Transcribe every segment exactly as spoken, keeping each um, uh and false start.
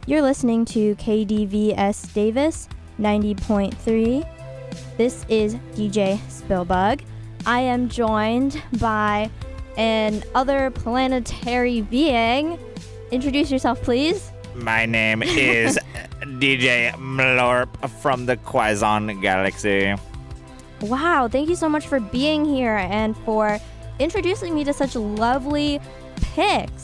You're listening to K D V S Davis ninety point three. This is D J Spillbug. I am joined by an other planetary being. Introduce yourself, please. My name is D J Mlorp from the Quaison Galaxy. Wow, thank you so much for being here and for introducing me to such lovely pics.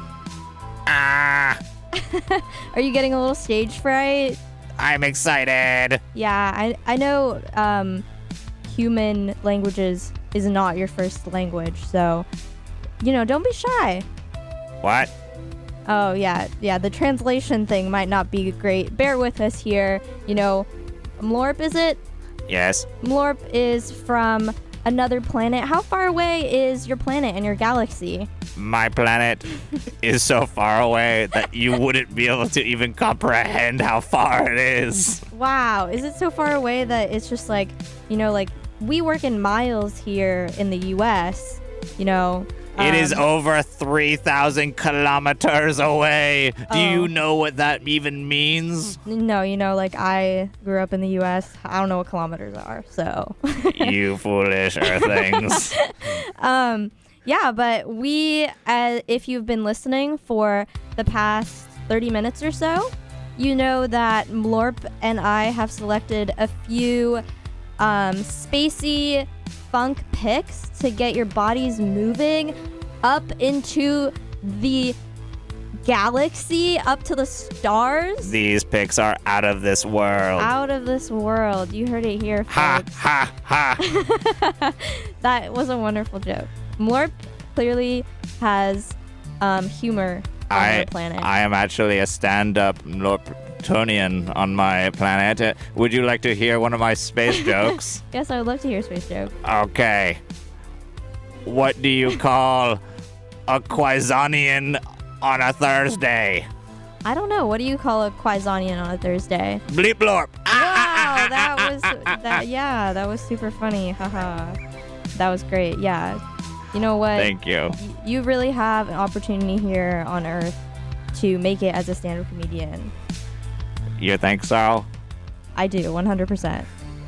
Ah, Are you getting a little stage fright? I'm excited. Yeah, I I know um, human languages is not your first language, so, you know, don't be shy. What? Oh, yeah, yeah, the translation thing might not be great. Bear with us here. You know, Mlorp, is it? Yes. Mlorp is from another planet. How far away is your planet and your galaxy? My planet is so far away that you wouldn't be able to even comprehend how far it is. Wow, is it so far away that it's just like, you know, like we work in miles here in the U S, you know. It um, is over three thousand kilometers away. Do Oh. you know what that even means? No, you know, like I grew up in the U S. I don't know what kilometers are, so. You foolish earthlings. um, yeah, but we, uh, if you've been listening for the past thirty minutes or so, you know that Mlorp and I have selected a few um, spacey funk picks to get your bodies moving up into the galaxy, up to the stars. These pics are out of this world. Out of this world. You heard it here, Ha, folks. ha, ha. That was a wonderful joke. Mlorp clearly has um, humor on I, the planet. I am actually a stand-up Norptonian on my planet. Uh, Would you like to hear one of my space jokes? Yes, I would love to hear a space joke. Okay. What do you call a Quaisonian on a Thursday? I don't know. What do you call a Quaisonian on a Thursday? Bleep blorp. Wow, that was that. Yeah, that was super funny. Haha, that was great. Yeah, you know what? Thank you. Y- you really have an opportunity here on Earth to make it as a stand-up comedian. You think so? I do, one hundred percent.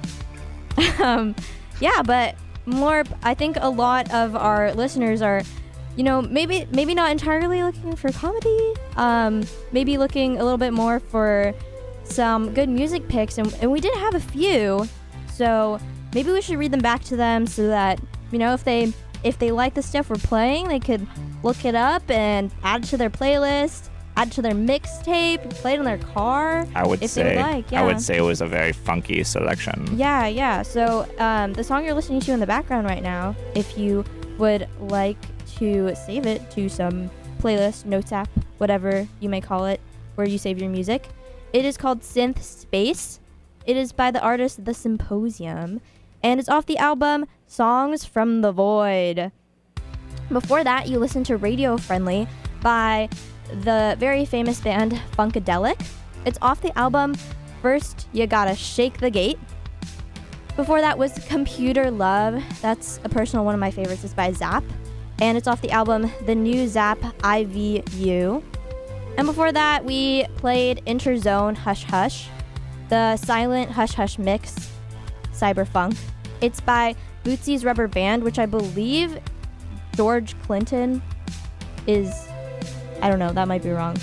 um, yeah, but Mlorp, I think a lot of our listeners are, you know, maybe maybe not entirely looking for comedy. Um, maybe looking a little bit more for some good music picks, and, and we did have a few. So maybe we should read them back to them so that, you know, if they if they like the stuff we're playing, they could look it up and add it to their playlist, add it to their mixtape, play it in their car. I would if say. they would like, yeah. I would say it was a very funky selection. Yeah, yeah. So um, the song you're listening to in the background right now, if you would like to save it to some playlist, notes app, whatever you may call it, where you save your music, it is called Synth Space. It is by the artist The Symposium, and it's off the album Songs from the Void. Before that, you listened to Radio Friendly by the very famous band Funkadelic. It's off the album First You Gotta Shake the Gate. Before that was Computer Love. That's a personal one of my favorites. It's by Zap, and it's off the album The New Zap I V U. And before that, we played Interzone Hush Hush, the silent Hush Hush mix, Cyberfunk. It's by Bootsy's Rubber Band, which I believe George Clinton is... I don't know, that might be wrong.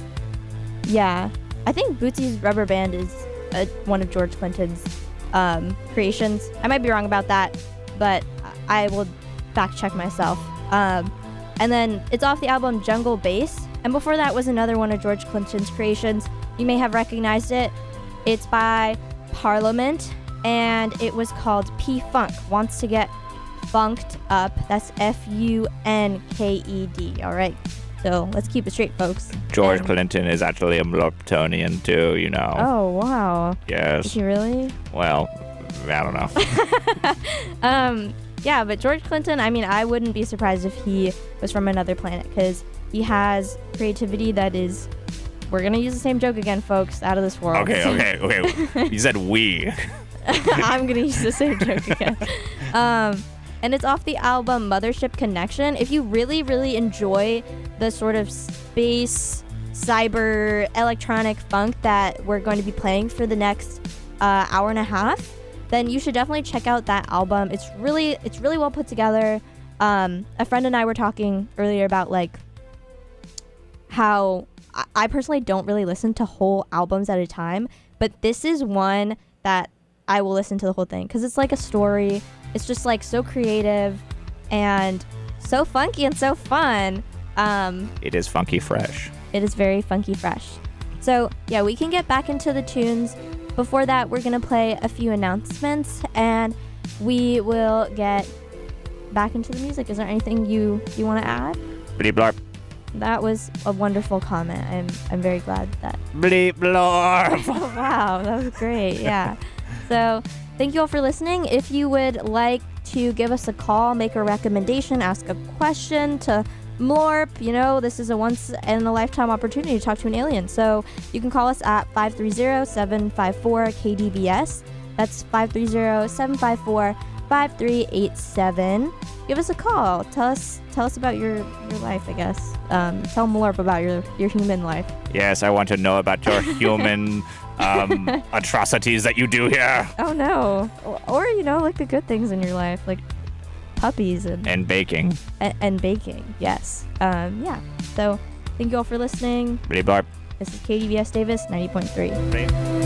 Yeah, I think Bootsy's Rubber Band is uh, one of George Clinton's um, creations. I might be wrong about that, but I will fact check myself. Um, and then it's off the album Jungle Bass. And before that was another one of George Clinton's creations. You may have recognized it. It's by Parliament, and it was called P-Funk, Wants to Get Funked Up. That's F U N K E D, all right? So let's keep it straight, folks. George And- Clinton is actually a Norptonian too, you know. Oh, wow. Is Yes. he really? Well, I don't know. um, yeah, but George Clinton, I mean, I wouldn't be surprised if he was from another planet, because he has creativity that is, we're going to use the same joke again, folks, out of this world. Okay, okay, okay. You said we. I'm going to use the same joke again. Um, and it's off the album Mothership Connection. If you really, really enjoy the sort of space cyber electronic funk that we're going to be playing for the next uh, hour and a half, then you should definitely check out that album. It's really it's really well put together. Um, a friend and I were talking earlier about like how I, I personally don't really listen to whole albums at a time, but this is one that I will listen to the whole thing because it's like a story. It's just like so creative and so funky and so fun. Um, It is funky fresh. It is very funky fresh. So yeah, we can get back into the tunes. Before that, we're gonna play a few announcements and we will get back into the music. Is there anything you you want to add? Bleep blarp. That was a wonderful comment. I'm I'm very glad that. Bleep blarp. Oh, wow, that was great. Yeah. So thank you all for listening. If you would like to give us a call, make a recommendation, ask a question to Mlorp, you know, this is a once in a lifetime opportunity to talk to an alien. So you can call us at five three zero, seven five four, K D B S. That's five three zero, seven five four, five three eight seven. Give us a call. Tell us tell us about your, your life, I guess. Um, tell Mlorp about your, your human life. Yes, I want to know about your human um, atrocities that you do here. Oh no. Or, or, you know, like the good things in your life, like puppies and And baking. and, and baking. Yes. Um, yeah. So thank you all for listening. Bleep blarp. This is K D B S Davis ninety point three. Bleep.